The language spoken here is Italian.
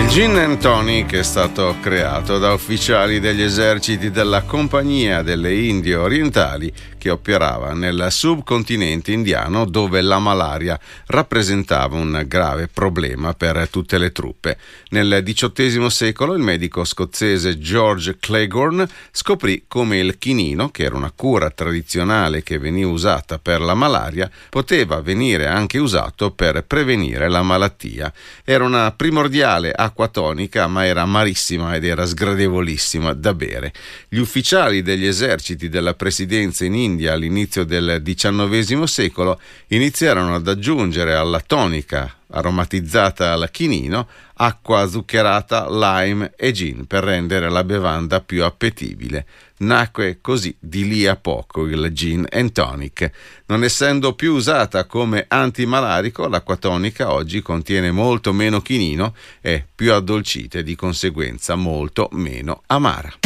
Il gin and tonic è stato creato da ufficiali degli eserciti della Compagnia delle Indie Orientali che operava nel subcontinente indiano, dove la malaria rappresentava un grave problema per tutte le truppe. Nel XVIII secolo il medico scozzese George Cleghorn scoprì come il chinino, che era una cura tradizionale che veniva usata per la malaria, poteva venire anche usato per prevenire la malattia. Era una primordiale acqua tonica, ma era amarissima ed era sgradevolissima da bere. Gli ufficiali degli eserciti della presidenza in India all'inizio del XIX secolo iniziarono ad aggiungere alla tonica aromatizzata al chinino acqua zuccherata, lime e gin per rendere la bevanda più appetibile. Nacque così di lì a poco il gin and tonic. Non essendo più usata come antimalarico, l'acqua tonica oggi contiene molto meno chinino e più addolcita e di conseguenza molto meno amara.